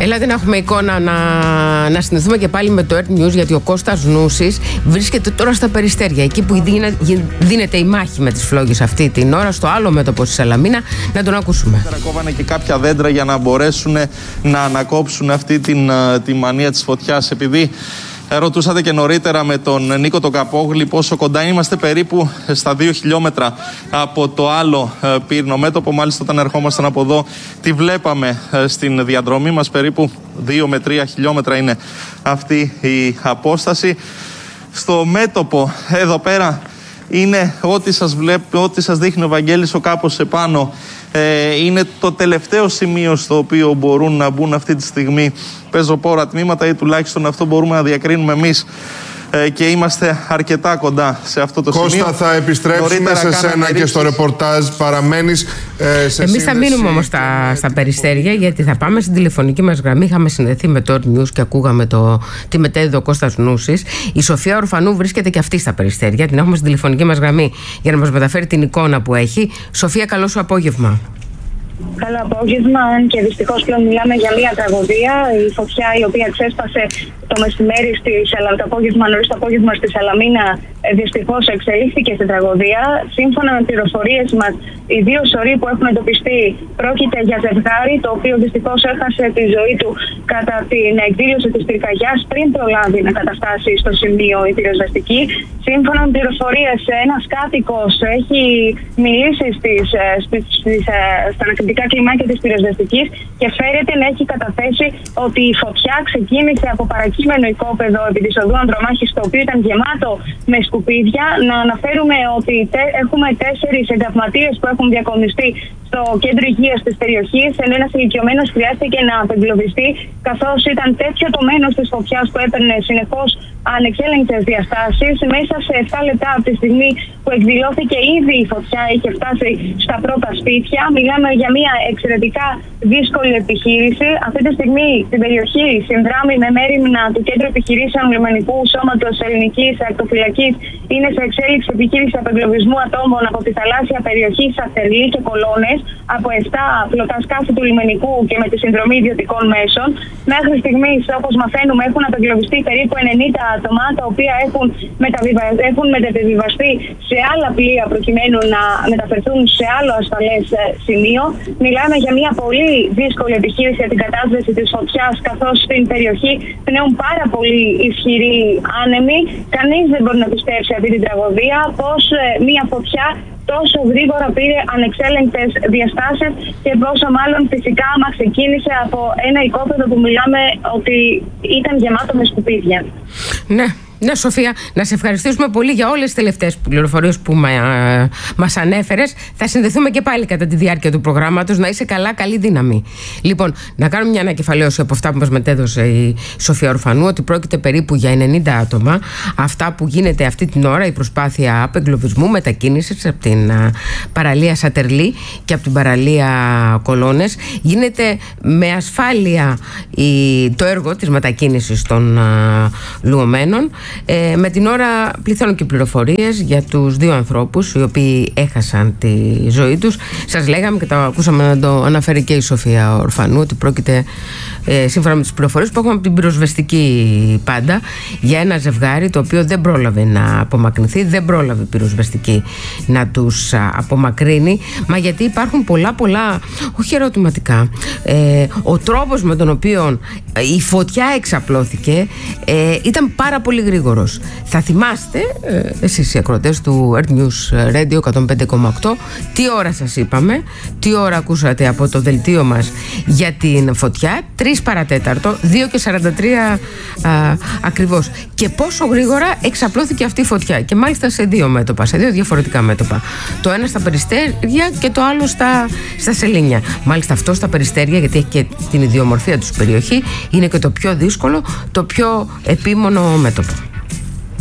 Ελάτε να έχουμε εικόνα, να συνδεθούμε και πάλι με το Earth News, γιατί ο Κώστας Νούσης βρίσκεται τώρα στα Περιστέρια, εκεί που δίνεται η μάχη με τις φλόγες αυτή την ώρα, στο άλλο μέτωπο στη Σαλαμίνα. Να τον ακούσουμε. Κόβανε και κάποια δέντρα για να μπορέσουν να ανακόψουν αυτή τη μανία της φωτιάς. Επειδή ρωτούσατε και νωρίτερα με τον Νίκο τον Καπόγλη πόσο κοντά είμαστε, περίπου στα 2 χιλιόμετρα από το άλλο πύρινο μέτωπο. Μάλιστα, όταν ερχόμασταν από εδώ, τη βλέπαμε στην διαδρομή μας. Περίπου 2 με 3 χιλιόμετρα είναι αυτή η απόσταση. Στο μέτωπο εδώ πέρα είναι ό,τι σας δείχνει ο Βαγγέλης ο κάπως επάνω. Είναι το τελευταίο σημείο στο οποίο μπορούν να μπουν αυτή τη στιγμή πεζοπόρα τμήματα, ή τουλάχιστον αυτό μπορούμε να διακρίνουμε εμείς, και είμαστε αρκετά κοντά σε αυτό το σημείο. Κώστα, θα επιστρέψουμε σε σένα και στο ρεπορτάζ. Παραμένεις σε Εμείς θα μείνουμε όμως στα Περιστέρια, γιατί θα πάμε στην τηλεφωνική μας γραμμή. Είχαμε συνδεθεί με το Earth News και ακούγαμε τι μετέδιδε ο Κώστας Νούσης. Η Σοφία Ορφανού βρίσκεται και αυτή στα Περιστέρια. Την έχουμε στην τηλεφωνική μας γραμμή για να μας μεταφέρει την εικόνα που έχει. Σοφία, καλό σου απόγευμα. Καλό απόγευμα, και δυστυχώς πλέον μιλάμε για μια τραγωδία. Η φωτιά η οποία ξέσπασε το μεσημέρι το απόγευμα, νωρίς το απόγευμα στη Σαλαμίνα, δυστυχώς εξελίχθηκε στην τραγωδία. Σύμφωνα με πληροφορίες μας, οι 2 σωροί που έχουν εντοπιστεί πρόκειται για ζευγάρι, το οποίο δυστυχώς έχασε τη ζωή του κατά την εκδήλωση της πυρκαγιάς πριν προλάβει να καταφτάσει στο σημείο η πυροσβεστική. Σύμφωνα με πληροφορίες, ένας κάτοικος έχει μιλήσει στα ανακριτικά κλιμάκια της πυροσβεστικής και φέρεται να έχει καταθέσει ότι η φωτιά ξεκίνησε από παρακείμενο οικόπεδο επί της οδού Ανδρομάχης, το οποίο ήταν γεμάτο με σκουπίδια. Να αναφέρουμε ότι έχουμε 4 εγκαυματίες που έχουν διακομιστεί στο κέντρο υγείας της περιοχής, ενώ ένας ηλικιωμένος χρειάστηκε να απεγκλωβιστεί, καθώς ήταν τέτοιο το μένος της φωτιάς που έπαιρνε συνεχώς ανεξέλεγκτες διαστάσεις. Μέσα σε 7 λεπτά από τη στιγμή που εκδηλώθηκε, ήδη η φωτιά είχε φτάσει στα πρώτα σπίτια. Μιλάμε για μια εξαιρετικά δύσκολη επιχείρηση. Αυτή τη στιγμή στην περιοχή συνδράμει με μέριμνα του Κέντρου Επιχειρήσεων Λιμενικού Σώματος Ελληνικής Ακτοφυλακής. Είναι σε εξέλιξη επιχείρηση απεγκλωβισμού ατόμων από τη θαλάσσια περιοχή Σατερλή και Κολώνες, από 7 πλωτά σκάφη του λιμενικού και με τη συνδρομή ιδιωτικών μέσων. Μέχρι στιγμής, όπως μαθαίνουμε, έχουν απεγκλωβιστεί περίπου 90 άτομα, τα οποία έχουν μεταβιβαστεί σε άλλα πλοία προκειμένου να μεταφερθούν σε άλλο ασφαλές σημείο. Μιλάμε για μια πολύ δύσκολη επιχείρηση για την κατάσβεση της φωτιάς, καθώς στην περιοχή πνέουν πάρα πολύ ισχυροί άνεμοι. Κανείς δεν μπορεί να πιστέψει αυτή την τραγωδία, πως μια φωτιά τόσο γρήγορα πήρε ανεξέλεγκτες διαστάσεις, και πόσο μάλλον φυσικά μας ξεκίνησε από ένα οικόπεδο που μιλάμε ότι ήταν γεμάτο με σκουπίδια. Ναι, Σοφία, να σε ευχαριστήσουμε πολύ για όλες τις τελευταίες πληροφορίες που μας ανέφερες. Θα συνδεθούμε και πάλι κατά τη διάρκεια του προγράμματος. Να είσαι καλά, καλή δύναμη. Λοιπόν, να κάνουμε μια ανακεφαλαίωση από αυτά που μας μετέδωσε η Σοφία Ορφανού, ότι πρόκειται περίπου για 90 άτομα. Αυτά που γίνεται αυτή την ώρα, η προσπάθεια απεγκλωβισμού, μετακίνησης από την παραλία Σατερλή και από την παραλία Κολώνες. Γίνεται με ασφάλεια το έργο της μετακίνησης των λουωμένων. Με την ώρα πληθώνουν και πληροφορίες για τους 2 ανθρώπους οι οποίοι έχασαν τη ζωή τους. Σας λέγαμε και το ακούσαμε να το αναφέρει και η Σοφία Ορφανού, ότι πρόκειται, σύμφωνα με τις πληροφορίες που έχουμε από την πυροσβεστική πάντα, για ένα ζευγάρι το οποίο δεν πρόλαβε να απομακρυνθεί, δεν πρόλαβε η πυροσβεστική να τους απομακρύνει. Μα γιατί υπάρχουν πολλά, όχι ερωτηματικά. Ο τρόπος με τον οποίο η φωτιά εξαπλώθηκε ήταν πάρα πολύ γρήγορος. Θα θυμάστε εσείς οι ακροατές του Earth News Radio 105,8 τι ώρα σας είπαμε, τι ώρα ακούσατε από το δελτίο μας για την φωτιά. 3 παρατέταρτο, 2 και 43 ακριβώς. Και πόσο γρήγορα εξαπλώθηκε αυτή η φωτιά. Και μάλιστα σε 2 μέτωπα, σε 2 διαφορετικά μέτωπα. Το ένα στα Περιστέρια και το άλλο στα Σελήνια. Μάλιστα αυτό στα Περιστέρια, γιατί έχει και την ιδιομορφία του περιοχή, είναι και το πιο δύσκολο, το πιο επίμονο μέτωπο.